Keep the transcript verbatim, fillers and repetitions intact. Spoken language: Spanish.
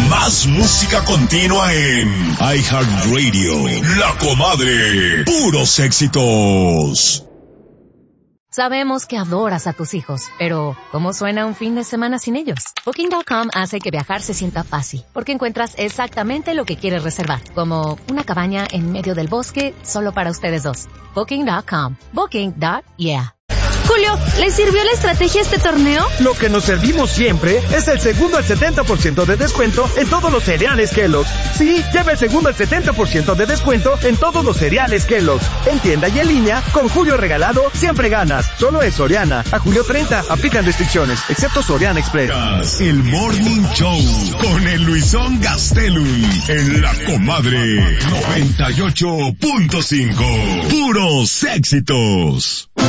Más música continua en iHeartRadio. La Comadre. Puros éxitos. Sabemos que adoras a tus hijos, pero ¿cómo suena un fin de semana sin ellos? Booking punto com hace que viajar se sienta fácil, porque encuentras exactamente lo que quieres reservar, como una cabaña en medio del bosque solo para ustedes dos. Booking punto com. Booking. Yeah. Julio, ¿le sirvió la estrategia este torneo? Lo que nos servimos siempre es el segundo al setenta por ciento de descuento en todos los cereales Kellogg's. Sí, lleva el segundo al setenta por ciento de descuento en todos los cereales Kellogg's. En tienda y en línea, con Julio regalado, siempre ganas. Solo es Soriana. A julio treinta, aplican restricciones, excepto Soriana Express. El Morning Show con el Luisón Gastelum en La Comadre noventa y ocho punto cinco. Puros éxitos.